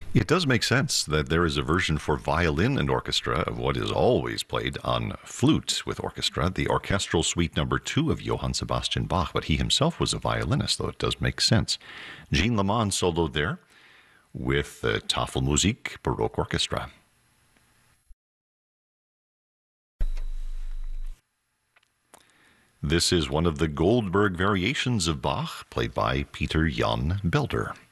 It does make sense that there is a version for violin and orchestra of what is always played on flute with orchestra, the Orchestral Suite Number 2 of Johann Sebastian Bach, but he himself was a violinist, though it does make sense. Jean Lamond soloed there with the Tafelmusik Baroque Orchestra. This is one of the Goldberg variations of Bach, played by Peter Jan Belder.